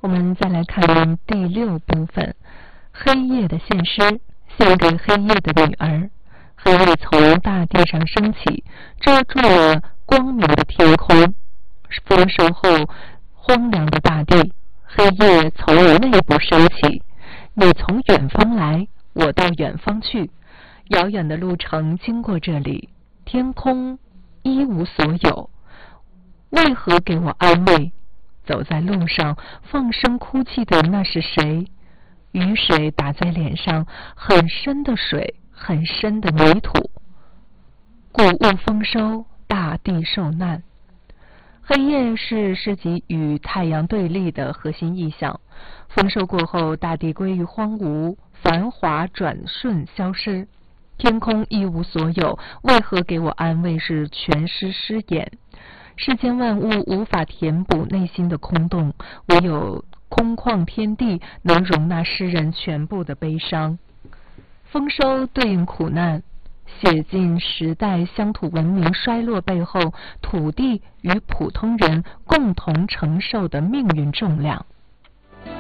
我们再来看第6部分，黑夜的献诗，献给黑夜的女儿。黑夜从大地上升起，遮住了光明的天空。丰收后荒凉的大地，黑夜从我内部升起。你从远方来，我到远方去。遥远的路程经过这里，天空一无所有。为何给我安慰？走在路上放声哭泣的那是谁？雨水打在脸上，很深的水，很深的泥土。谷物丰收，大地受难。黑夜是诗集与太阳对立的核心意象。丰收过后，大地归于荒芜，繁华转瞬消失。天空一无所有，为何给我安慰是全诗诗眼。世间万物无法填补内心的空洞，唯有空旷天地能容纳诗人全部的悲伤。丰收对应苦难，写尽时代乡土文明衰落背后土地与普通人共同承受的命运重量。